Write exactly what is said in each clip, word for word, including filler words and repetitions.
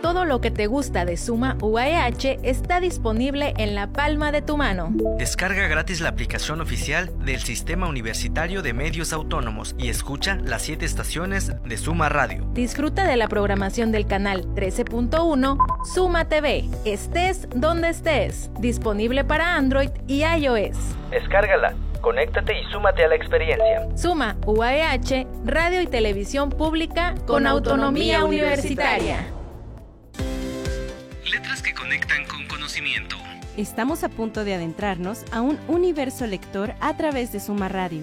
todo lo que te gusta de Suma U A E H está disponible en la palma de tu mano. Descarga gratis la aplicación oficial del Sistema Universitario de Medios Autónomos y escucha las siete estaciones de Suma Radio. Disfruta de la programación del canal trece punto uno Suma T V, estés donde estés. Disponible para Android y iOS. Descárgala, conéctate y súmate a la experiencia. Suma U A E H, radio y televisión pública con, con autonomía universitaria. Letras que conectan con conocimiento. Estamos a punto de adentrarnos a un universo lector a través de Suma Radio.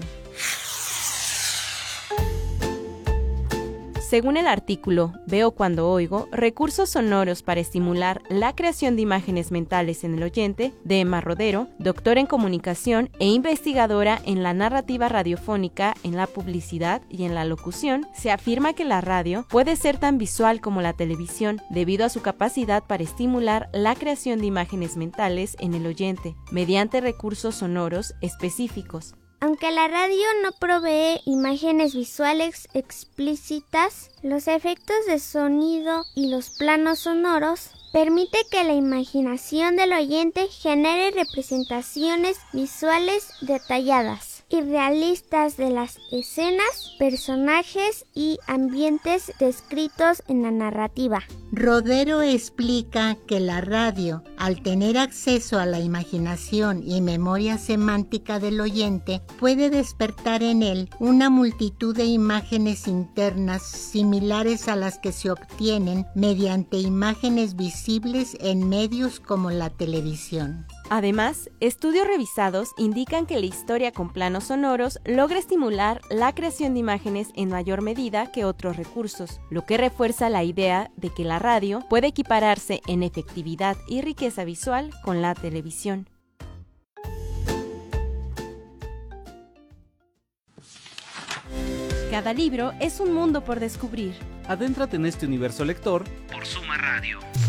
Según el artículo Veo cuando oigo, recursos sonoros para estimular la creación de imágenes mentales en el oyente, de Emma Rodero, doctora en comunicación e investigadora en la narrativa radiofónica, en la publicidad y en la locución, se afirma que la radio puede ser tan visual como la televisión debido a su capacidad para estimular la creación de imágenes mentales en el oyente, mediante recursos sonoros específicos. Aunque la radio no provee imágenes visuales explícitas, los efectos de sonido y los planos sonoros permite que la imaginación del oyente genere representaciones visuales detalladas y realistas de las escenas, personajes y ambientes descritos en la narrativa. Rodero explica que la radio, al tener acceso a la imaginación y memoria semántica del oyente, puede despertar en él una multitud de imágenes internas similares a las que se obtienen mediante imágenes visibles en medios como la televisión. Además, estudios revisados indican que la historia con planos sonoros logra estimular la creación de imágenes en mayor medida que otros recursos, lo que refuerza la idea de que la radio puede equipararse en efectividad y riqueza visual con la televisión. Cada libro es un mundo por descubrir. Adéntrate en este universo lector por Suma Radio.